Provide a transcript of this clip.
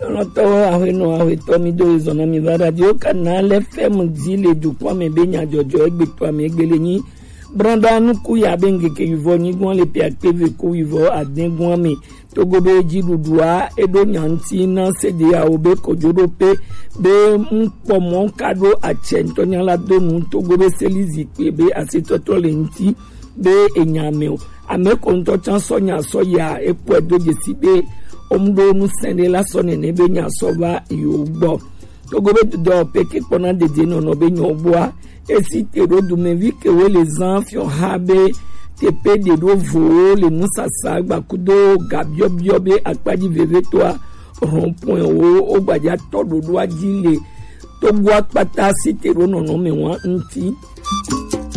Noto aheno aheto mi do zona mi va radio canal FM zile du kwa me benya jojo egbe to mi egbele yin branda nu ku ya benge ke yivo ni gon le pe akeve ku yivo aden gon mi to gobe jidudua edo nyanti na sede ya obe kojodo pe be mpo mon kado a chento nya la do nu to gobe selizi pe be asitoto lenti be enyame ame konto chan sonya soya epo edo jesi be omdo nu sende la sonne ne be nya soba yugbo to gobe do peke pona de no no be nyobwa esi te do du me vi ke we les enfants habe te pe de do vo le musasa gba kudo gabio biobe akpadi veve toi rond-point o gbaja todo do ajile to gwa pata si te ro no no me wa nti